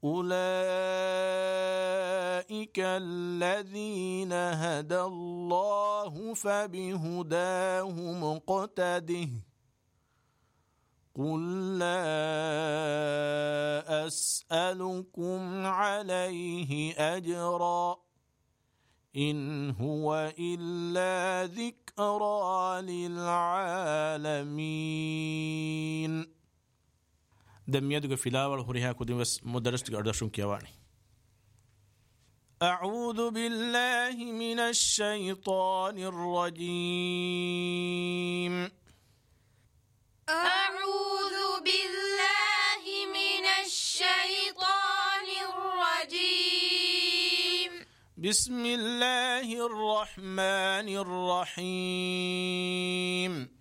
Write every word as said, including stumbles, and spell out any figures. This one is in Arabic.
أولئك الذين هدى الله فبهداه مقتده قل لا أسألكم عليه أجرا إن هو إلا ذكرى للعالمين. دميدك في لاول هريها كدم بس مدرستك أردشون كيواني. أعوذ بالله من الشيطان الرجيم. أعوذ بالله من الشيطان الرجيم. بسم الله الرحمن الرحيم.